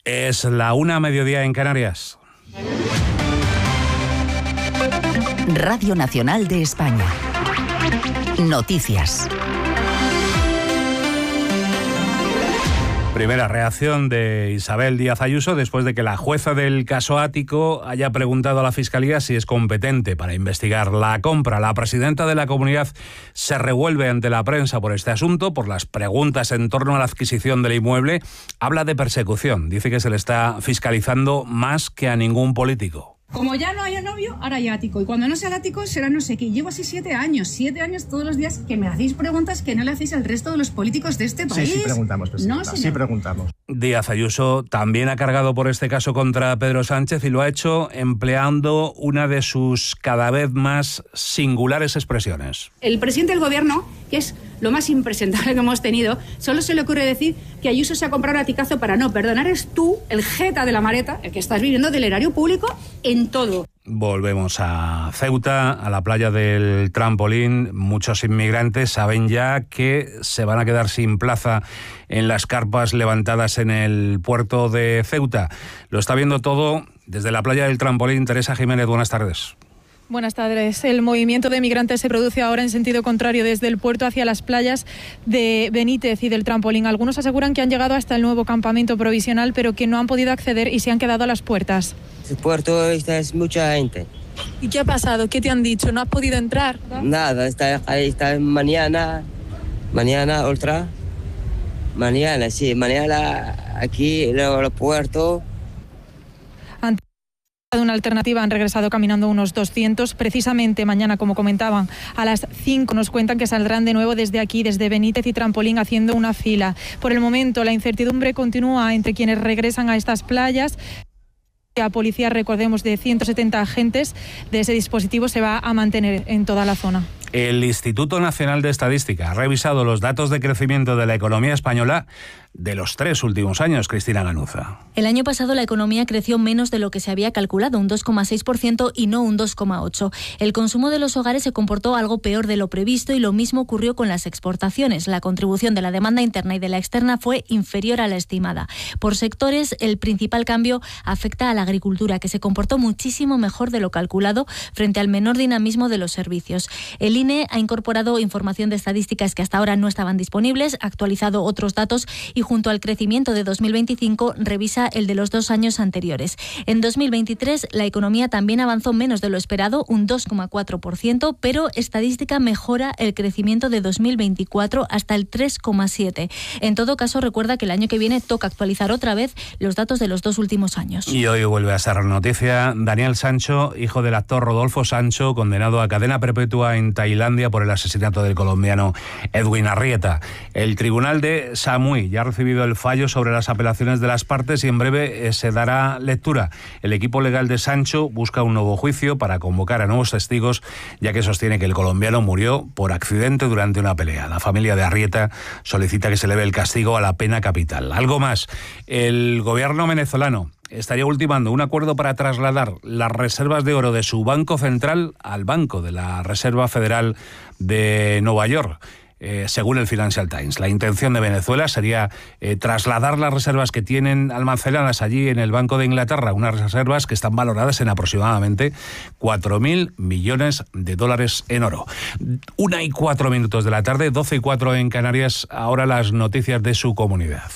Es la 1:00 en Canarias. Radio Nacional de España. Noticias. Primera reacción de Isabel Díaz Ayuso después de que la jueza del caso Ático haya preguntado a la Fiscalía si es competente para investigar la compra. La presidenta de la comunidad se revuelve ante la prensa por este asunto, por las preguntas en torno a la adquisición del inmueble. Habla de persecución. Dice que se le está fiscalizando más que a ningún político. Como ya no hay novio, ahora hay Ático. Y cuando no sea el Ático, será no sé qué. Llevo así 7 años. 7 años todos los días que me hacéis preguntas que no le hacéis al resto de los políticos de este país. Sí preguntamos, presidenta. No, sí preguntamos. Díaz Ayuso también ha cargado por este caso contra Pedro Sánchez y lo ha hecho empleando una de sus cada vez más singulares expresiones. El presidente del gobierno, que es lo más impresentable que hemos tenido, solo se le ocurre decir que Ayuso se ha comprado un aticazo para no perdonar. Eres tú, el jeta de la maleta, el que estás viviendo del erario público en todo. Volvemos a Ceuta, a la playa del Trampolín. Muchos inmigrantes saben ya que se van a quedar sin plaza en las carpas levantadas en el puerto de Ceuta. Lo está viendo todo desde la playa del Trampolín. Teresa Jiménez, buenas tardes. Buenas tardes. El movimiento de migrantes se produce ahora en sentido contrario desde el puerto hacia las playas de Benítez y del Trampolín. Algunos aseguran que han llegado hasta el nuevo campamento provisional, pero que no han podido acceder y se han quedado a las puertas. El puerto es mucha gente. ¿Y qué ha pasado? ¿Qué te han dicho? ¿No has podido entrar? Nada, está mañana otra. Mañana aquí en el aeropuerto. Una alternativa, han regresado caminando unos 200. Precisamente mañana, como comentaban, a las 5 nos cuentan que saldrán de nuevo desde aquí, desde Benítez y Trampolín, haciendo una fila. Por el momento, la incertidumbre continúa entre quienes regresan a estas playas. La policía, recordemos, de 170 agentes de ese dispositivo se va a mantener en toda la zona. El Instituto Nacional de Estadística ha revisado los datos de crecimiento de la economía española de los 3 últimos años. Cristina Ganuza. El año pasado la economía creció menos de lo que se había calculado, un 2,6% y no un 2,8%. El consumo de los hogares se comportó algo peor de lo previsto y lo mismo ocurrió con las exportaciones. La contribución de la demanda interna y de la externa fue inferior a la estimada. Por sectores, el principal cambio afecta a la agricultura, que se comportó muchísimo mejor de lo calculado frente al menor dinamismo de los servicios. El INE ha incorporado información de estadísticas que hasta ahora no estaban disponibles, ha actualizado otros datos y junto al crecimiento de 2025 revisa el de los 2 años anteriores. En 2023 la economía también avanzó menos de lo esperado, un 2,4%, pero estadística mejora el crecimiento de 2024 hasta el 3,7%. En todo caso, recuerda que el año que viene toca actualizar otra vez los datos de los 2 últimos años. Y hoy vuelve a ser noticia Daniel Sancho, hijo del actor Rodolfo Sancho, condenado a cadena perpetua en Tailandia por el asesinato del colombiano Edwin Arrieta. El tribunal de Samui ya ha recibido el fallo sobre las apelaciones de las partes y en breve se dará lectura. El equipo legal de Sancho busca un nuevo juicio para convocar a nuevos testigos, ya que sostiene que el colombiano murió por accidente durante una pelea. La familia de Arrieta solicita que se eleve el castigo a la pena capital. Algo más, el gobierno venezolano estaría ultimando un acuerdo para trasladar las reservas de oro de su banco central al Banco de la Reserva Federal de Nueva York. Según el Financial Times, la intención de Venezuela sería trasladar las reservas que tienen almacenadas allí en el Banco de Inglaterra, unas reservas que están valoradas en aproximadamente 4.000 millones de dólares en oro. 1:04 de la tarde, 12:04 en Canarias, ahora las noticias de su comunidad.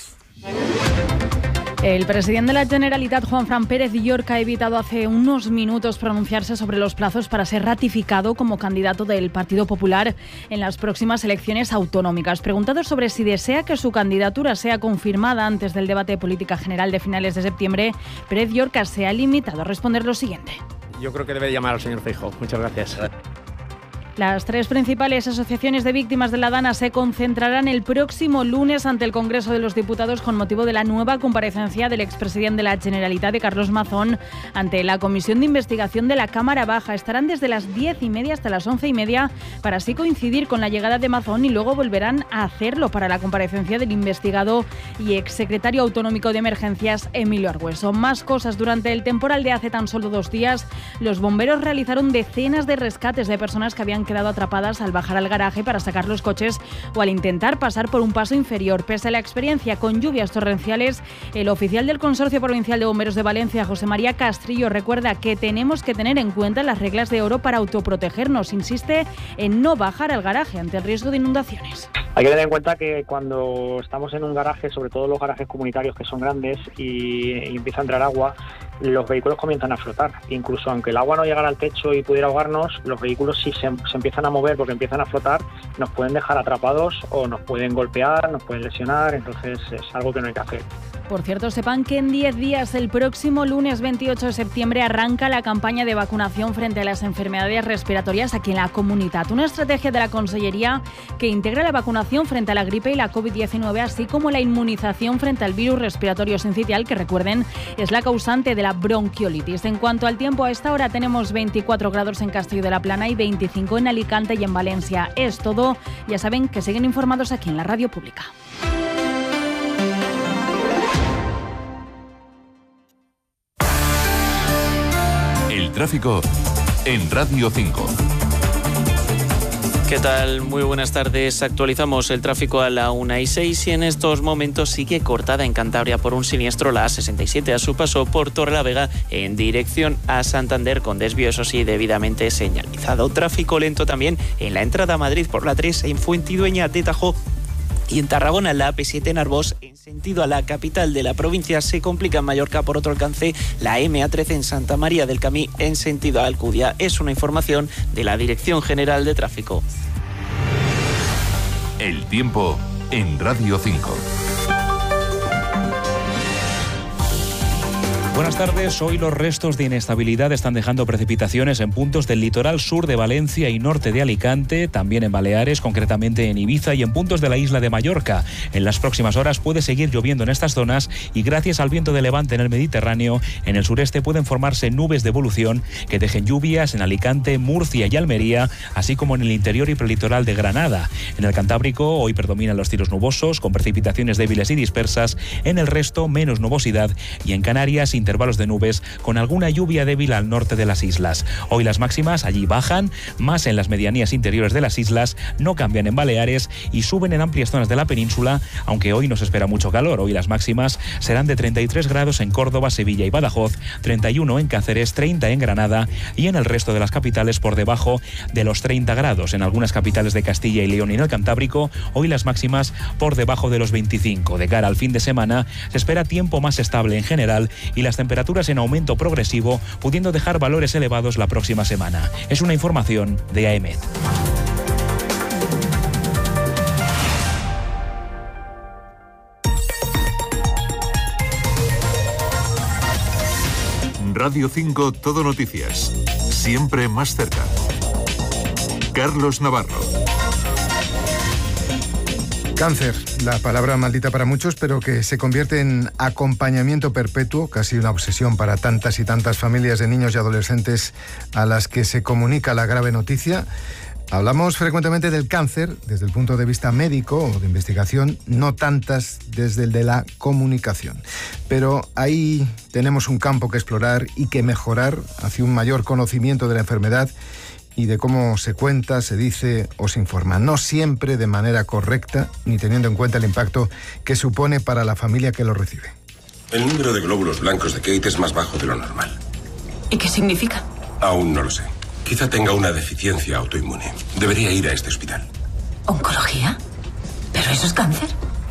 El presidente de la Generalitat, Juanfran Pérez Llorca, ha evitado hace unos minutos pronunciarse sobre los plazos para ser ratificado como candidato del Partido Popular en las próximas elecciones autonómicas. Preguntado sobre si desea que su candidatura sea confirmada antes del debate de política general de finales de septiembre, Pérez Llorca se ha limitado a responder lo siguiente. Yo creo que debe llamar al señor Feijóo. Muchas gracias. Las 3 principales asociaciones de víctimas de la DANA se concentrarán el próximo lunes ante el Congreso de los Diputados con motivo de la nueva comparecencia del expresidente de la Generalitat, de Carlos Mazón, ante la Comisión de Investigación de la Cámara Baja. Estarán desde las 10:30 hasta las 11:30 para así coincidir con la llegada de Mazón y luego volverán a hacerlo para la comparecencia del investigado y exsecretario autonómico de Emergencias, Emilio Argüeso. Más cosas. Durante el temporal de hace tan solo 2 días, los bomberos realizaron decenas de rescates de personas que habían habían quedado atrapadas al bajar al garaje para sacar los coches o al intentar pasar por un paso inferior. Pese a la experiencia con lluvias torrenciales, el oficial del Consorcio Provincial de Bomberos de Valencia, José María Castrillo, recuerda que tenemos que tener en cuenta las reglas de oro para autoprotegernos. Insiste en no bajar al garaje ante el riesgo de inundaciones. Hay que tener en cuenta que cuando estamos en un garaje, sobre todo los garajes comunitarios que son grandes y empieza a entrar agua, los vehículos comienzan a flotar. Incluso aunque el agua no llegara al techo y pudiera ahogarnos, los vehículos si se empiezan a mover porque empiezan a flotar, nos pueden dejar atrapados o nos pueden golpear, nos pueden lesionar, entonces es algo que no hay que hacer. Por cierto, sepan que en 10 días, el próximo lunes 28 de septiembre, arranca la campaña de vacunación frente a las enfermedades respiratorias aquí en la comunidad. Una estrategia de la Consellería que integra la vacunación frente a la gripe y la COVID-19, así como la inmunización frente al virus respiratorio sincitial, que recuerden es la causante de la bronquiolitis. En cuanto al tiempo, a esta hora tenemos 24 grados en Castelló de la Plana y 25 en Alicante y en Valencia. Es todo. Ya saben que siguen informados aquí en la Radio Pública. El tráfico en Radio 5. ¿Qué tal? Muy buenas tardes. Actualizamos el tráfico a la 1:06 y en estos momentos sigue cortada en Cantabria por un siniestro la A67 a su paso por Torrelavega en dirección a Santander, con desvío, eso sí, debidamente señalizado. Tráfico lento también en la entrada a Madrid por la 3 en Fuentidueña de Tajo. Y en Tarragona, la AP7 en Arbós, en sentido a la capital de la provincia, se complica en Mallorca por otro alcance. La MA13 en Santa María del Camí, en sentido a Alcudia. Es una información de la Dirección General de Tráfico. El tiempo en Radio 5. Buenas tardes. Hoy los restos de inestabilidad están dejando precipitaciones en puntos del litoral sur de Valencia y norte de Alicante, también en Baleares, concretamente en Ibiza y en puntos de la isla de Mallorca. En las próximas horas puede seguir lloviendo en estas zonas y gracias al viento de levante en el Mediterráneo, en el sureste pueden formarse nubes de evolución que dejen lluvias en Alicante, Murcia y Almería, así como en el interior y prelitoral de Granada. En el Cantábrico hoy predominan los cielos nubosos, con precipitaciones débiles y dispersas. En el resto, menos nubosidad y en Canarias, intervalos de nubes con alguna lluvia débil al norte de las islas. Hoy las máximas allí bajan, más en las medianías interiores de las islas, no cambian en Baleares y suben en amplias zonas de la península, aunque hoy nos espera mucho calor. Hoy las máximas serán de 33 grados en Córdoba, Sevilla y Badajoz, 31 en Cáceres, 30 en Granada y en el resto de las capitales por debajo de los 30 grados. En algunas capitales de Castilla y León y en el Cantábrico, hoy las máximas por debajo de los 25. De cara al fin de semana, se espera tiempo más estable en general y las temperaturas en aumento progresivo, pudiendo dejar valores elevados la próxima semana. Es una información de AEMET. Radio 5 Todo Noticias. Siempre más cerca. Carlos Navarro. Cáncer, la palabra maldita para muchos, pero que se convierte en acompañamiento perpetuo, casi una obsesión para tantas y tantas familias de niños y adolescentes a las que se comunica la grave noticia. Hablamos frecuentemente del cáncer desde el punto de vista médico o de investigación, no tantas desde el de la comunicación. Pero ahí tenemos un campo que explorar y que mejorar hacia un mayor conocimiento de la enfermedad y de cómo se cuenta, se dice o se informa. No siempre de manera correcta, ni teniendo en cuenta el impacto que supone para la familia que lo recibe. El número de glóbulos blancos de Kate es más bajo de lo normal. ¿Y qué significa? Aún no lo sé. Quizá tenga una deficiencia autoinmune. Debería ir a este hospital. ¿Oncología? ¿Pero eso es cáncer?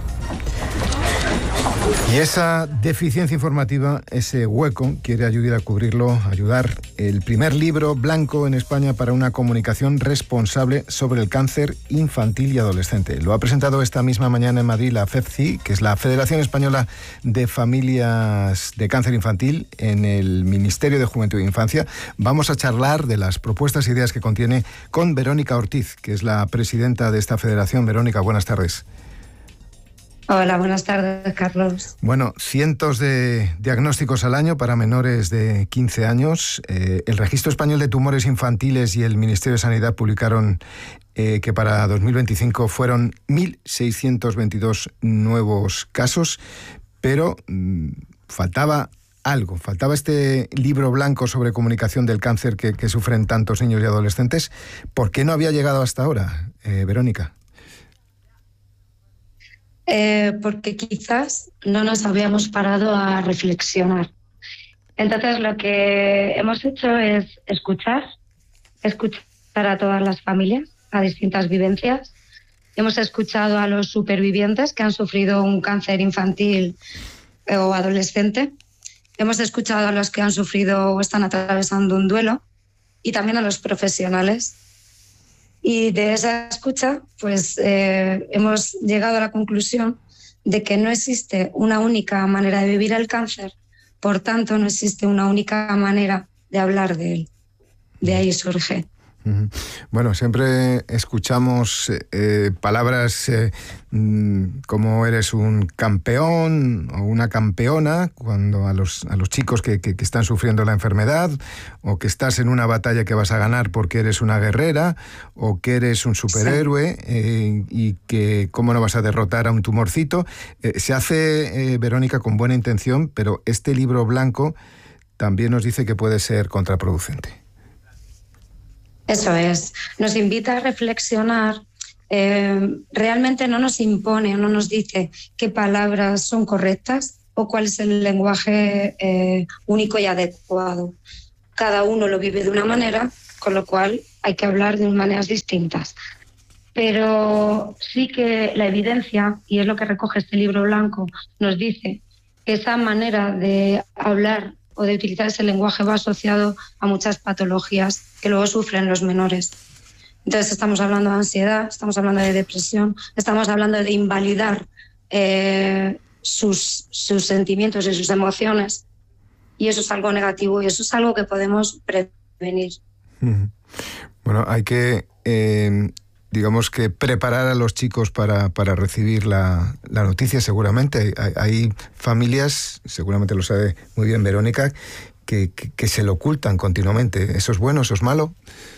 Y esa deficiencia informativa, ese hueco, quiere ayudar a cubrirlo, ayudar el primer libro blanco en España para una comunicación responsable sobre el cáncer infantil y adolescente. Lo ha presentado esta misma mañana en Madrid la FEFCI, que es la Federación Española de Familias de Cáncer Infantil, en el Ministerio de Juventud e Infancia. Vamos a charlar de las propuestas e ideas que contiene con Verónica Ortiz, que es la presidenta de esta federación. Verónica, buenas tardes. Hola, buenas tardes, Carlos. Bueno, cientos de diagnósticos al año para menores de 15 años. El Registro Español de Tumores Infantiles y el Ministerio de Sanidad publicaron que para 2025 fueron 1.622 nuevos casos, pero faltaba algo. Faltaba este libro blanco sobre comunicación del cáncer que sufren tantos niños y adolescentes. ¿Por qué no había llegado hasta ahora, Verónica? Porque quizás no nos habíamos parado a reflexionar. Entonces lo que hemos hecho es escuchar a todas las familias, a distintas vivencias. Hemos escuchado a los supervivientes que han sufrido un cáncer infantil o adolescente. Hemos escuchado a los que han sufrido o están atravesando un duelo y también a los profesionales. Y de esa escucha, pues hemos llegado a la conclusión de que no existe una única manera de vivir el cáncer, por tanto no existe una única manera de hablar de él. De ahí surge. Bueno, siempre escuchamos palabras como eres un campeón o una campeona cuando a los chicos que están sufriendo la enfermedad, o que estás en una batalla que vas a ganar porque eres una guerrera, o que eres un superhéroe, y que cómo no vas a derrotar a un tumorcito. Se hace, Verónica, con buena intención, pero este libro blanco también nos dice que puede ser contraproducente. Eso es, nos invita a reflexionar, realmente no nos impone o no nos dice qué palabras son correctas o cuál es el lenguaje único y adecuado. Cada uno lo vive de una manera, con lo cual hay que hablar de maneras distintas. Pero sí que la evidencia, y es lo que recoge este libro blanco, nos dice que esa manera de hablar o de utilizar ese lenguaje va asociado a muchas patologías que luego sufren los menores. Entonces estamos hablando de ansiedad, estamos hablando de depresión, estamos hablando de invalidar sus sentimientos y sus emociones, y eso es algo negativo y eso es algo que podemos prevenir. Bueno, hay que digamos que preparar a los chicos para recibir la noticia, seguramente. Hay familias, seguramente lo sabe muy bien Verónica, que se lo ocultan continuamente. ¿Eso es bueno, eso es malo?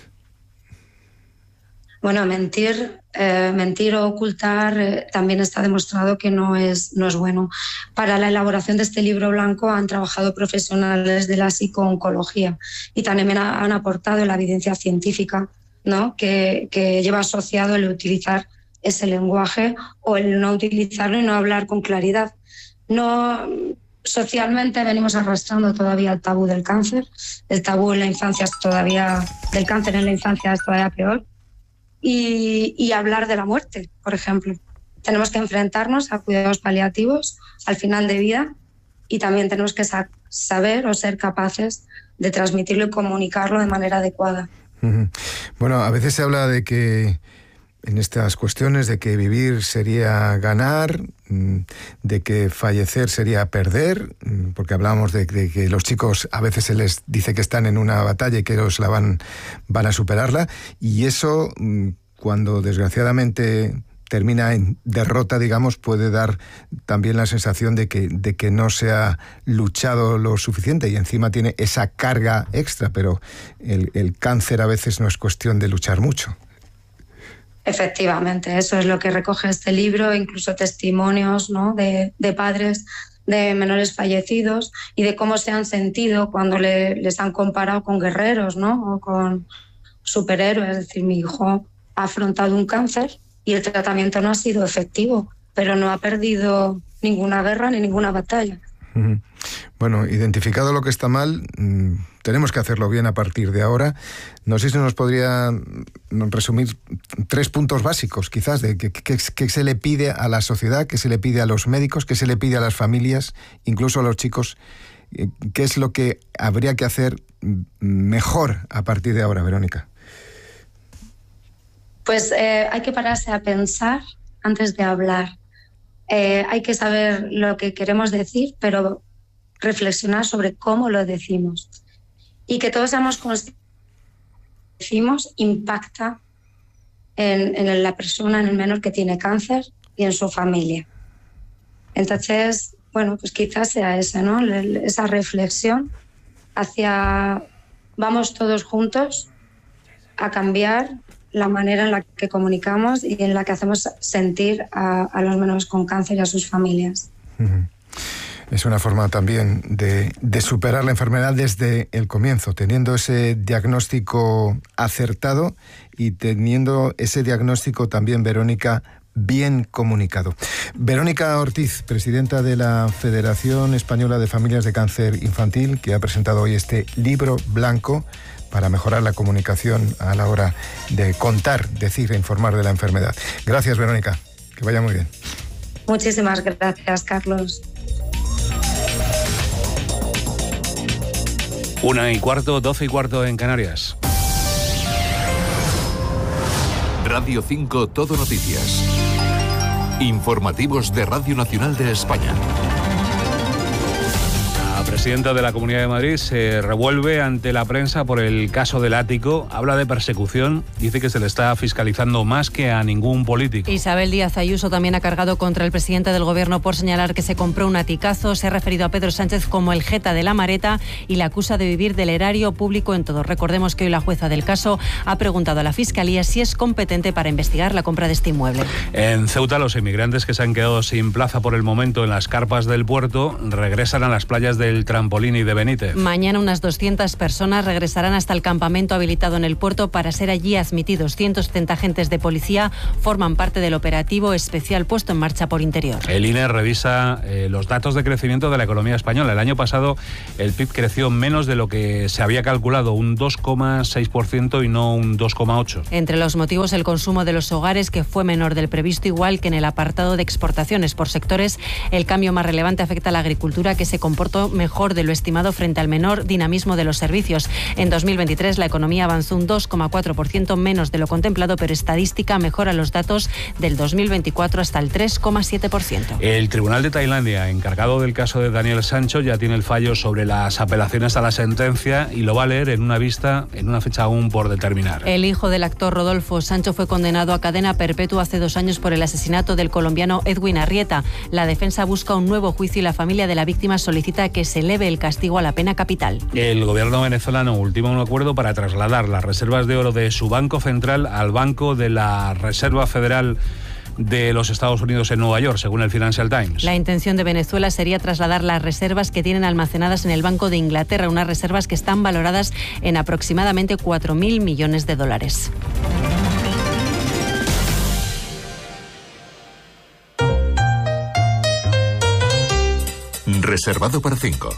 Bueno, mentir o ocultar también está demostrado que no es bueno. Para la elaboración de este libro blanco han trabajado profesionales de la psico-oncología y también han aportado la evidencia científica, ¿no? que lleva asociado el utilizar ese lenguaje o el no utilizarlo y no hablar con claridad. Socialmente venimos arrastrando todavía el tabú del cáncer. El tabú en la infancia del cáncer en la infancia es todavía peor. Y hablar de la muerte, por ejemplo. Tenemos que enfrentarnos a cuidados paliativos al final de vida, y también tenemos que saber o ser capaces de transmitirlo y comunicarlo de manera adecuada. Bueno, a veces se habla de que en estas cuestiones de que vivir sería ganar, de que fallecer sería perder, porque hablamos de que los chicos a veces se les dice que están en una batalla y que ellos van a superarla, y eso, cuando desgraciadamente termina en derrota, digamos, puede dar también la sensación de que no se ha luchado lo suficiente, y encima tiene esa carga extra, pero el cáncer a veces no es cuestión de luchar mucho. Efectivamente, eso es lo que recoge este libro, incluso testimonios, ¿no? de padres de menores fallecidos y de cómo se han sentido cuando les han comparado con guerreros, ¿no? O con superhéroes. Es decir, mi hijo ha afrontado un cáncer y el tratamiento no ha sido efectivo, pero no ha perdido ninguna guerra ni ninguna batalla. Bueno, identificado lo que está mal, tenemos que hacerlo bien a partir de ahora. No sé si nos podría resumir 3 puntos básicos, quizás, de qué se le pide a la sociedad, qué se le pide a los médicos, qué se le pide a las familias, incluso a los chicos. ¿Qué es lo que habría que hacer mejor a partir de ahora, Verónica? Pues hay que pararse a pensar antes de hablar. Hay que saber lo que queremos decir, pero reflexionar sobre cómo lo decimos. Y que todos seamos conscientes de lo que decimos impacta en la persona, en el menor que tiene cáncer y en su familia. Entonces, bueno, pues quizás sea esa, ¿no? Esa reflexión hacia vamos todos juntos a cambiar la manera en la que comunicamos y en la que hacemos sentir a los menores con cáncer y a sus familias. Es una forma también de superar la enfermedad desde el comienzo, teniendo ese diagnóstico acertado y teniendo ese diagnóstico también, Verónica, bien comunicado. Verónica Ortiz, presidenta de la Federación Española de Familias de Cáncer Infantil, que ha presentado hoy este libro blanco para mejorar la comunicación a la hora de contar, decir e informar de la enfermedad. Gracias, Verónica. Que vaya muy bien. Muchísimas gracias, Carlos. 1:15, 12:15 en Canarias. Radio 5 Todo Noticias. Informativos de Radio Nacional de España. La presidenta de la Comunidad de Madrid se revuelve ante la prensa por el caso del ático. Habla de persecución, dice que se le está fiscalizando más que a ningún político. Isabel Díaz Ayuso también ha cargado contra el presidente del Gobierno por señalar que se compró un aticazo. Se ha referido a Pedro Sánchez como el jeta de la Mareta y la acusa de vivir del erario público en todo. Recordemos que hoy la jueza del caso ha preguntado a la Fiscalía si es competente para investigar la compra de este inmueble. En Ceuta, los inmigrantes que se han quedado sin plaza por el momento en las carpas del puerto regresan a las playas del Trampolín y de Benítez. Mañana unas 200 personas regresarán hasta el campamento habilitado en el puerto para ser allí admitidos. 170 agentes de policía forman parte del operativo especial puesto en marcha por Interior. El INE revisa los datos de crecimiento de la economía española. El año pasado el PIB creció menos de lo que se había calculado, un 2,6% y no un 2,8%. Entre los motivos, el consumo de los hogares, que fue menor del previsto, igual que en el apartado de exportaciones por sectores. El cambio más relevante afecta a la agricultura, que se comportó mejor de lo estimado frente al menor dinamismo de los servicios. En 2023 la economía avanzó un 2,4%, menos de lo contemplado, pero estadística mejora los datos del 2024 hasta el 3,7%. El Tribunal de Tailandia, encargado del caso de Daniel Sancho, ya tiene el fallo sobre las apelaciones a la sentencia y lo va a leer en una vista, en una fecha aún por determinar. El hijo del actor Rodolfo Sancho fue condenado a cadena perpetua hace 2 años por el asesinato del colombiano Edwin Arrieta. La defensa busca un nuevo juicio y la familia de la víctima solicita que se eleve el castigo a la pena capital. El gobierno venezolano ultima un acuerdo para trasladar las reservas de oro de su banco central al Banco de la Reserva Federal de los Estados Unidos en Nueva York, según el Financial Times. La intención de Venezuela sería trasladar las reservas que tienen almacenadas en el Banco de Inglaterra, unas reservas que están valoradas en aproximadamente $4.000 millones. Reservado para 5.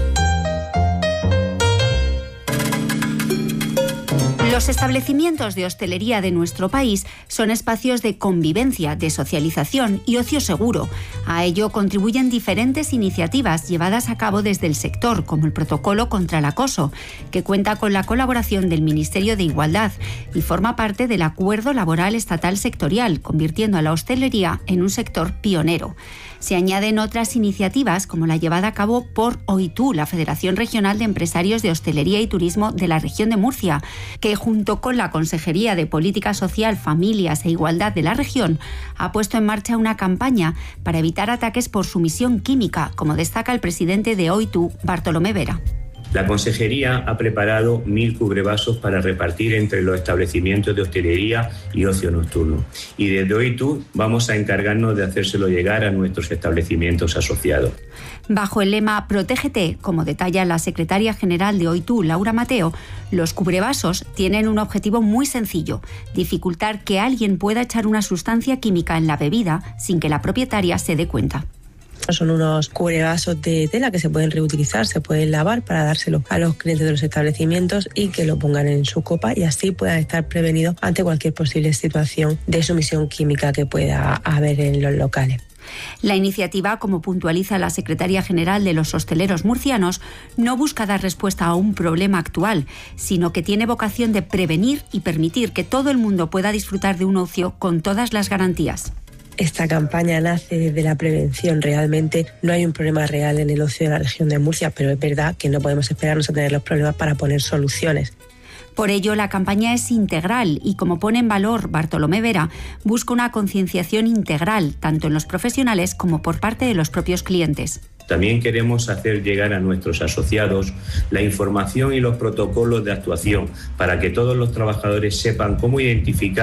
Los establecimientos de hostelería de nuestro país son espacios de convivencia, de socialización y ocio seguro. A ello contribuyen diferentes iniciativas llevadas a cabo desde el sector, como el Protocolo contra el Acoso, que cuenta con la colaboración del Ministerio de Igualdad y forma parte del Acuerdo Laboral Estatal Sectorial, convirtiendo a la hostelería en un sector pionero. Se añaden otras iniciativas, como la llevada a cabo por OITU, la Federación Regional de Empresarios de Hostelería y Turismo de la región de Murcia, que junto con la Consejería de Política Social, Familias e Igualdad de la región, ha puesto en marcha una campaña para evitar ataques por sumisión química, como destaca el presidente de OITU, Bartolomé Vera. La Consejería ha preparado 1.000 cubrevasos para repartir entre los establecimientos de hostelería y ocio nocturno. Y desde OITU vamos a encargarnos de hacérselo llegar a nuestros establecimientos asociados. Bajo el lema Protégete, como detalla la secretaria general de OITU, Laura Mateo, los cubrevasos tienen un objetivo muy sencillo: dificultar que alguien pueda echar una sustancia química en la bebida sin que la propietaria se dé cuenta. Son unos cubrevasos de tela que se pueden reutilizar, se pueden lavar para dárselo a los clientes de los establecimientos y que lo pongan en su copa y así puedan estar prevenidos ante cualquier posible situación de sumisión química que pueda haber en los locales. La iniciativa, como puntualiza la secretaria general de los hosteleros murcianos, no busca dar respuesta a un problema actual, sino que tiene vocación de prevenir y permitir que todo el mundo pueda disfrutar de un ocio con todas las garantías. Esta campaña nace desde la prevención. Realmente no hay un problema real en el ocio de la región de Murcia, pero es verdad que no podemos esperarnos a tener los problemas para poner soluciones. Por ello, la campaña es integral y, como pone en valor Bartolomé Vera, busca una concienciación integral, tanto en los profesionales como por parte de los propios clientes. También queremos hacer llegar a nuestros asociados la información y los protocolos de actuación para que todos los trabajadores sepan cómo identificar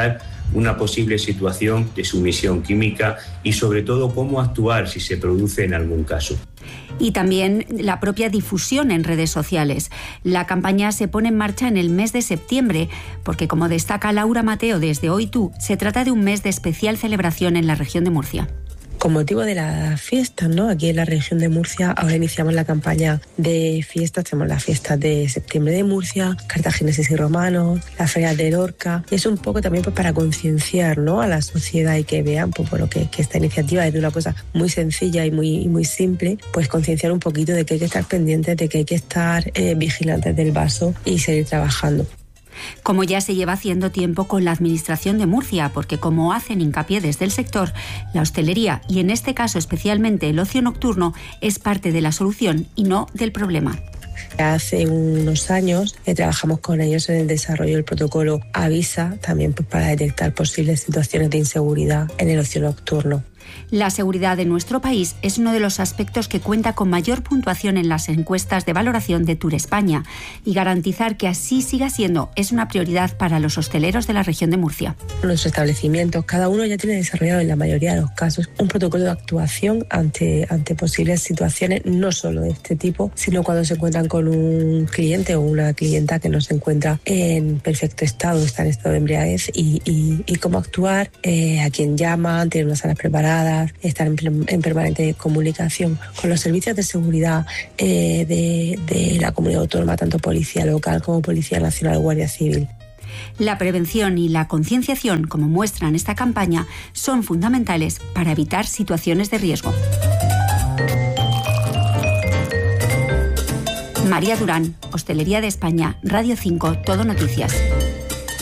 una posible situación de sumisión química y sobre todo cómo actuar si se produce en algún caso. Y también la propia difusión en redes sociales. La campaña se pone en marcha en el mes de septiembre, porque como destaca Laura Mateo desde Hoy Tú, se trata de un mes de especial celebración en la región de Murcia. Con motivo de las fiestas, ¿no? Aquí en la región de Murcia ahora iniciamos la campaña de fiestas. Tenemos las fiestas de septiembre de Murcia, cartagineses y romanos, la feria de Lorca. Y es un poco también pues, para concienciar, ¿no?, a la sociedad y que vean pues, bueno, que esta iniciativa es de una cosa muy sencilla y muy simple, pues concienciar un poquito de que hay que estar pendientes, de que hay que estar vigilantes del vaso y seguir trabajando. Como ya se lleva haciendo tiempo con la Administración de Murcia, porque como hacen hincapié desde el sector, la hostelería y en este caso especialmente el ocio nocturno es parte de la solución y no del problema. Hace unos años trabajamos con ellos en el desarrollo del protocolo Avisa, también pues, para detectar posibles situaciones de inseguridad en el ocio nocturno. La seguridad de nuestro país es uno de los aspectos que cuenta con mayor puntuación en las encuestas de valoración de Tour España, y garantizar que así siga siendo es una prioridad para los hosteleros de la región de Murcia. Nuestros establecimientos, cada uno ya tiene desarrollado en la mayoría de los casos un protocolo de actuación ante posibles situaciones, no solo de este tipo, sino cuando se encuentran con un cliente o una clienta que no se encuentra en perfecto estado, está en estado de embriaguez, y cómo actuar, a quién llaman, tienen unas salas preparadas, estar en permanente comunicación con los servicios de seguridad de la comunidad autónoma, tanto policía local como policía nacional, guardia civil. La prevención y la concienciación, como muestran esta campaña, son fundamentales para evitar situaciones de riesgo. María Durán, Hostelería de España, Radio 5, Todo Noticias.